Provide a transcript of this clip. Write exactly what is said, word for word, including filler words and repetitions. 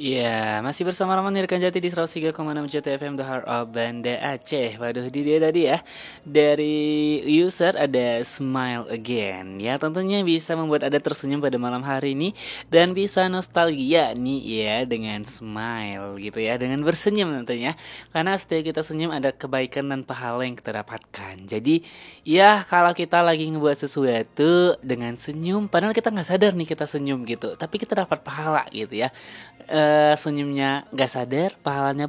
Iya, masih bersama Roman Nirkanjati di seratus tiga koma enam J T F M The Heart of Banda Aceh. Waduh, di dia tadi ya. Dari user ada Smile Again. Ya, tentunya bisa membuat Anda tersenyum pada malam hari ini dan bisa nostalgia nih ya dengan smile gitu ya, dengan bersenyum tentunya. Karena setiap kita senyum ada kebaikan dan pahala yang kita dapatkan. Jadi, ya kalau kita lagi ngebuat sesuatu dengan senyum, padahal kita nggak sadar nih kita senyum gitu, tapi kita dapat pahala gitu ya. Eh, senyumnya nggak sadar, pahalanya